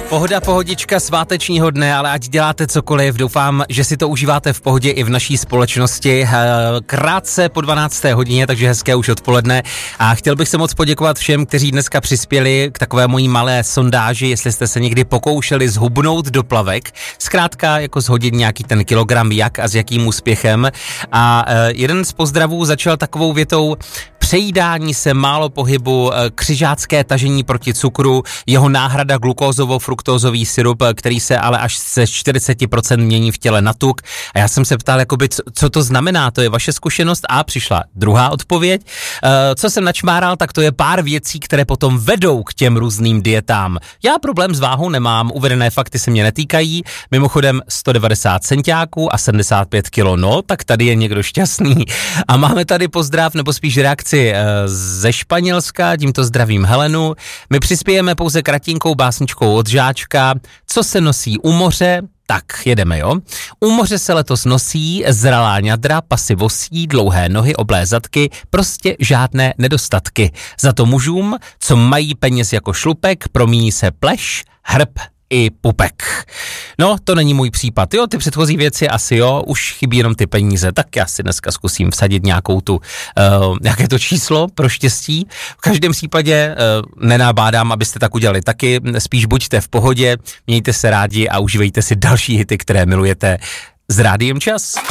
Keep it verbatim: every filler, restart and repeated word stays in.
Pohoda, pohodička svátečního dne, ale ať děláte cokoliv, doufám, že si to užíváte v pohodě i v naší společnosti. Krátce po dvanácté hodině, takže hezké už odpoledne. A chtěl bych se moc poděkovat všem, kteří dneska přispěli k takové mojí malé sondáži, jestli jste se někdy pokoušeli zhubnout do plavek. Zkrátka jako shodit nějaký ten kilogram, jak a s jakým úspěchem. A jeden z pozdravů začal takovou větou: přejídání se, málo pohybu, křižácké tažení proti cukru, jeho náhrada glukózovo-fruktózový sirup, který se ale až ze čtyřicet procent mění v těle na tuk. A já jsem se ptal, jakoby, co, co to znamená, to je vaše zkušenost? A přišla druhá odpověď. E, co jsem načmáral, tak to je pár věcí, které potom vedou k těm různým dietám. Já problém s váhou nemám, uvedené fakty se mě netýkají, mimochodem sto devadesát centiáků a sedmdesát pět kilo, no, tak tady je někdo šťastný. A máme tady pozdrav, nebo spíš reakci ze Španělska, tímto zdravím Helenu. My přispějeme pouze kratinkou básničkou od Žáčka. Co se nosí u moře? Tak, jedeme, jo. U moře se letos nosí zralá ňadra, pasy vosí, dlouhé nohy, oblé zadky, prostě žádné nedostatky. Za to mužům, co mají peněz jako šlupek, promíní se pleš, hrb i pupek. No, to není můj případ. Jo, ty předchozí věci asi jo, už chybí jenom ty peníze, tak já si dneska zkusím vsadit nějakou tu, uh, nějaké to číslo pro štěstí. V každém případě uh, nenabádám, abyste tak udělali taky, spíš buďte v pohodě, mějte se rádi a užívejte si další hity, které milujete. S Rádiem Čas.